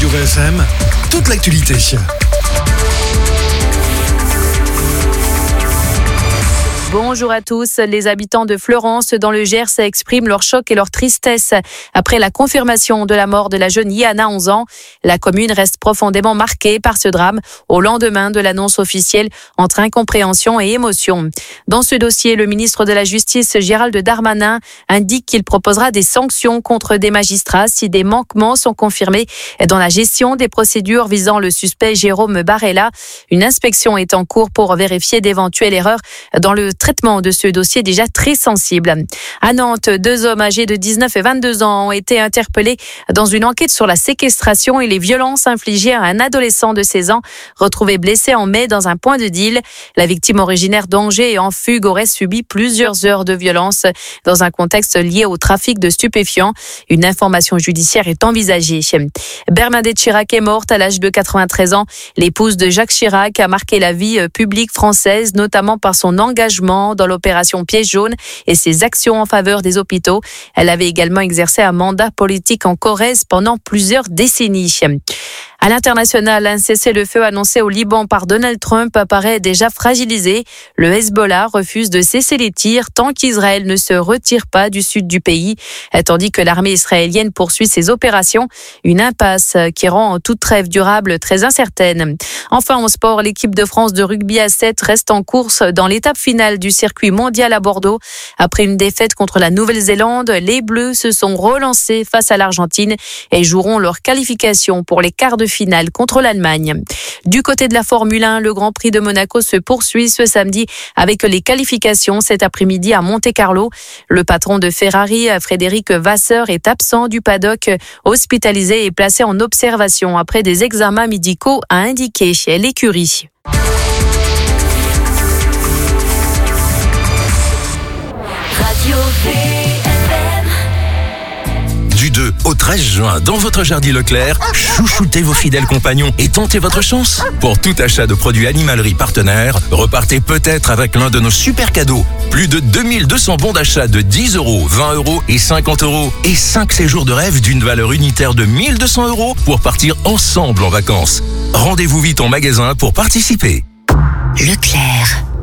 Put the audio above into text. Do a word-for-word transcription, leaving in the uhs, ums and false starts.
Vivre F M, toute l'actualité. Bonjour à tous. Les habitants de Fleurance dans le Gers expriment leur choc et leur tristesse après la confirmation de la mort de la jeune Yana, onze ans. La commune reste profondément marquée par ce drame au lendemain de l'annonce officielle entre incompréhension et émotion. Dans ce dossier, le ministre de la Justice, Gérald Darmanin, indique qu'il proposera des sanctions contre des magistrats si des manquements sont confirmés dans la gestion des procédures visant le suspect Jérôme Barella. Une inspection est en cours pour vérifier d'éventuelles erreurs dans le traitement de ce dossier déjà très sensible. À Nantes, deux hommes âgés de dix-neuf et vingt-deux ans ont été interpellés dans une enquête sur la séquestration et les violences infligées à un adolescent de seize ans retrouvé blessé en mai dans un point de deal. La victime originaire d'Angers et en fugue aurait subi plusieurs heures de violence dans un contexte lié au trafic de stupéfiants. Une information judiciaire est envisagée. Bernadette Chirac est morte à l'âge de quatre-vingt-treize ans. L'épouse de Jacques Chirac a marqué la vie publique française, notamment par son engagement dans l'opération Piège jaune et ses actions en faveur des hôpitaux. Elle avait également exercé un mandat politique en Corrèze pendant plusieurs décennies. À l'international, un cessez-le-feu annoncé au Liban par Donald Trump apparaît déjà fragilisé. Le Hezbollah refuse de cesser les tirs tant qu'Israël ne se retire pas du sud du pays, tandis que l'armée israélienne poursuit ses opérations. Une impasse qui rend toute trêve durable très incertaine. Enfin, en sport, l'équipe de France de rugby à sept reste en course dans l'étape finale du circuit mondial à Bordeaux. Après une défaite contre la Nouvelle-Zélande, les Bleus se sont relancés face à l'Argentine et joueront leur qualification pour les quarts de finale contre l'Allemagne. Du côté de la Formule un, le Grand Prix de Monaco se poursuit ce samedi avec les qualifications cet après-midi à Monte-Carlo. Le patron de Ferrari, Frédéric Vasseur, est absent du paddock, hospitalisé et placé en observation après des examens médicaux, a indiqué l'écurie. Radio V F M. Du deux au treize juin, dans votre Jardy Leclerc, chouchoutez vos fidèles compagnons et tentez votre chance. Pour tout achat de produits animalerie partenaires, repartez peut-être avec l'un de nos super cadeaux. Plus de deux mille deux cents bons d'achat de dix euros, vingt euros et cinquante euros. Et cinq séjours de rêve d'une valeur unitaire de mille deux cents euros pour partir ensemble en vacances. Rendez-vous vite en magasin pour participer. Leclerc.